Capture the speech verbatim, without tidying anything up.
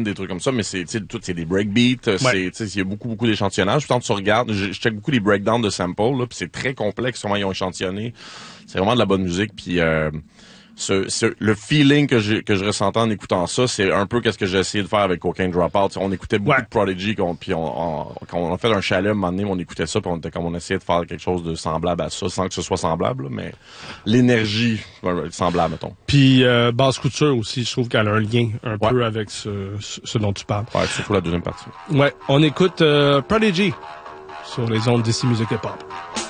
des trucs comme ça, mais c'est, tu sais, tout, c'est des breakbeats, Ouais. c'est, tu sais, il y a beaucoup, beaucoup d'échantillonnage. Puis quand tu regardes, je, je check beaucoup les breakdowns de samples, là, puis c'est très complexe comment ils ont échantillonné. C'est vraiment de la bonne musique, puis euh, ce, ce, le feeling que je, que je ressentais en écoutant ça, c'est un peu qu'est-ce que j'ai essayé de faire avec Cocaine Dropout. T'sais, on écoutait beaucoup Ouais. de Prodigy, qu'on, puis on, on, quand on a fait un chalet, un moment donné, on écoutait ça, puis on était comme on essayait de faire quelque chose de semblable à ça, sans que ce soit semblable, là, mais l'énergie euh, semblable, mettons. Puis euh, Basse Couture aussi, je trouve qu'elle a un lien un Ouais. peu avec ce, ce, ce dont tu parles. Ouais, surtout la deuxième partie. Ouais, on écoute euh, Prodigy sur les ondes d'Ici Musique Hip Hop.